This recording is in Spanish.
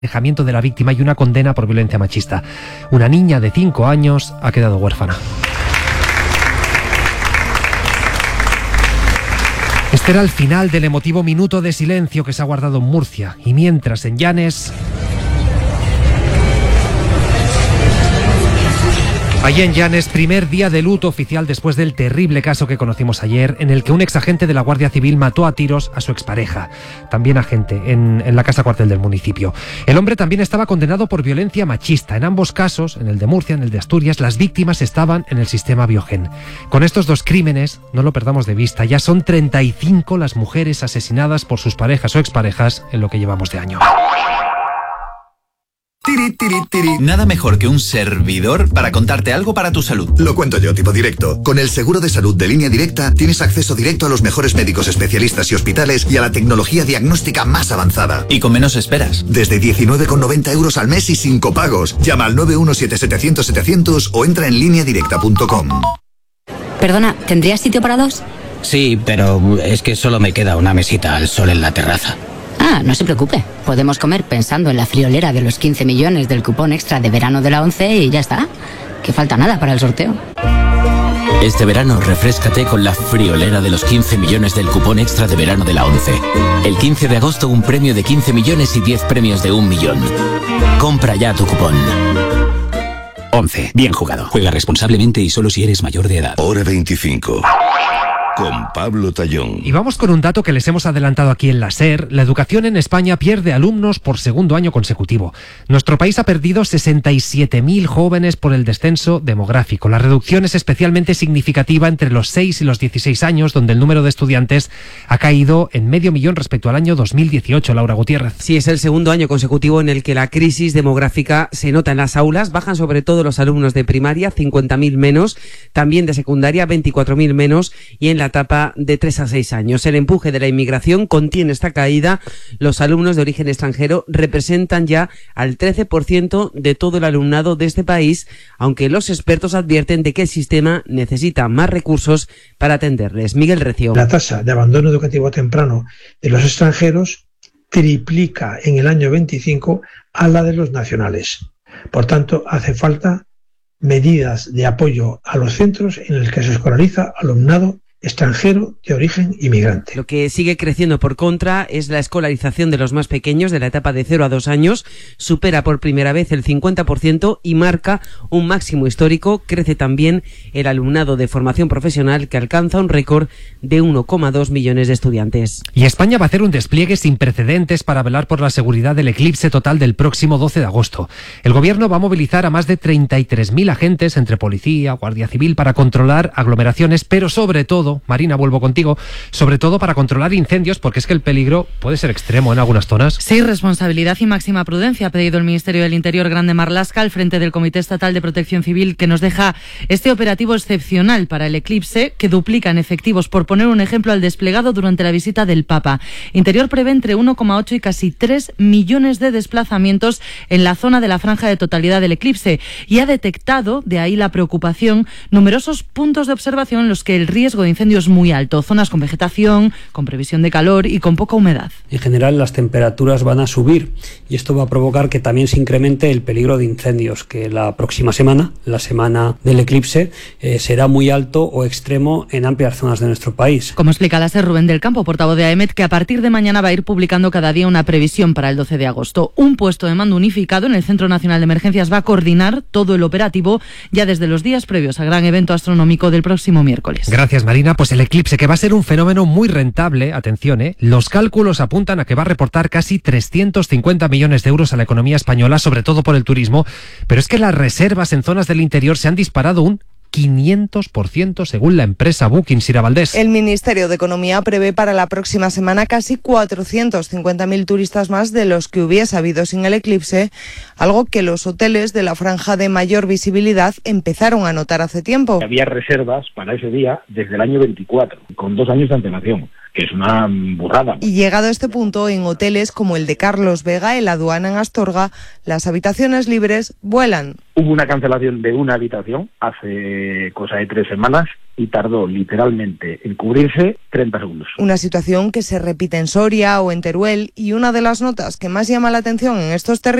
alejamiento de la víctima y una condena por violencia machista. Una niña de 5 años ha quedado huérfana. Este era el final del emotivo minuto de silencio que se ha guardado en Murcia. Y mientras en Llanes... Allí en Llanes, primer día de luto oficial después del terrible caso que conocimos ayer, en el que un exagente de la Guardia Civil mató a tiros a su expareja, también agente, en la casa cuartel del municipio. El hombre también estaba condenado por violencia machista. En ambos casos, en el de Murcia, en el de Asturias, las víctimas estaban en el sistema Biogen. Con estos dos crímenes, no lo perdamos de vista, ya son 35 las mujeres asesinadas por sus parejas o exparejas en lo que llevamos de año. Nada mejor que un servidor para contarte algo para tu salud. Lo cuento yo, tipo directo. Con el seguro de salud de Línea Directa tienes acceso directo a los mejores médicos especialistas y hospitales y a la tecnología diagnóstica más avanzada. Y con menos esperas. Desde 19,90 € al mes y sin copagos. Llama al 917-700-700 o entra en lineadirecta.com. Perdona, ¿tendrías sitio para dos? Sí, pero es que solo me queda una mesita al sol en la terraza. Ah, no se preocupe. Podemos comer pensando en la friolera de los 15 millones del cupón extra de verano de la ONCE y ya está. Que falta nada para el sorteo. Este verano refréscate con la friolera de los 15 millones del cupón extra de verano de la ONCE. El 15 de agosto un premio de 15 millones y 10 premios de 1 millón. Compra ya tu cupón. ONCE. Bien jugado. Juega responsablemente y solo si eres mayor de edad. Hora 25. Con Pablo Tallón. Y vamos con un dato que les hemos adelantado aquí en la SER. La educación en España pierde alumnos por segundo año consecutivo. Nuestro país ha perdido 67.000 jóvenes por el descenso demográfico. La reducción es especialmente significativa entre los 6 y los 16 años, donde el número de estudiantes ha caído en 500.000 respecto al año 2018. Laura Gutiérrez. Sí, es el segundo año consecutivo en el que la crisis demográfica se nota en las aulas. Bajan sobre todo los alumnos de primaria, 50.000 menos, también de secundaria, 24.000 menos, y en la etapa de 3 a 6 años. El empuje de la inmigración contiene esta caída. Los alumnos de origen extranjero representan ya al 13% de todo el alumnado de este país, aunque los expertos advierten de que el sistema necesita más recursos para atenderles. Miguel Recio. La tasa de abandono educativo temprano de los extranjeros triplica en el año 25 a la de los nacionales. Por tanto, hace falta medidas de apoyo a los centros en el que se escolariza alumnado extranjero de origen inmigrante. Lo que sigue creciendo por contra es la escolarización de los más pequeños de la etapa de 0 a 2 años. Supera por primera vez el 50% y marca un máximo histórico. Crece también el alumnado de formación profesional, que alcanza un récord de 1,2 millones de estudiantes. Y España va a hacer un despliegue sin precedentes para velar por la seguridad del eclipse total del próximo 12 de agosto. El gobierno va a movilizar a más de 33.000 agentes entre policía, guardia civil, para controlar aglomeraciones, pero sobre todo, Marina, vuelvo contigo, sobre todo para controlar incendios, porque es que el peligro puede ser extremo en algunas zonas. Sí, responsabilidad y máxima prudencia ha pedido el Ministerio del Interior Grande Marlaska al frente del Comité Estatal de Protección Civil, que nos deja este operativo excepcional para el eclipse, que duplica en efectivos, por poner un ejemplo, al desplegado durante la visita del Papa. Interior prevé entre 1,8 y casi 3 millones de desplazamientos en la zona de la franja de totalidad del eclipse y ha detectado, de ahí la preocupación, numerosos puntos de observación en los que el riesgo de incendios muy alto, zonas con vegetación, con previsión de calor y con poca humedad. En general las temperaturas van a subir y esto va a provocar que también se incremente el peligro de incendios, que la próxima semana, la semana del eclipse, será muy alto o extremo en amplias zonas de nuestro país. Como explica la SER Rubén del Campo, portavoz de AEMET, que a partir de mañana va a ir publicando cada día una previsión para el 12 de agosto. Un puesto de mando unificado en el Centro Nacional de Emergencias va a coordinar todo el operativo ya desde los días previos al gran evento astronómico del próximo miércoles. Gracias, Marina. Pues el eclipse, que va a ser un fenómeno muy rentable, atención, los cálculos apuntan a que va a reportar casi 350 millones de euros a la economía española, sobre todo por el turismo, pero es que las reservas en zonas del interior se han disparado un 500% según la empresa Booking. Sira Valdés. El Ministerio de Economía prevé para la próxima semana casi 450.000 turistas más de los que hubiese habido sin el eclipse, algo que los hoteles de la franja de mayor visibilidad empezaron a notar hace tiempo. Había reservas para ese día desde el año 24, con 2 años de antelación, que es una burrada. Y llegado a este punto, en hoteles como el de Carlos Vega, en la Aduana en Astorga, las habitaciones libres vuelan. Hubo una cancelación de una habitación hace cosa de 3 semanas y tardó literalmente en cubrirse 30 segundos. Una situación que se repite en Soria o en Teruel, y una de las notas que más llama la atención en estos territorios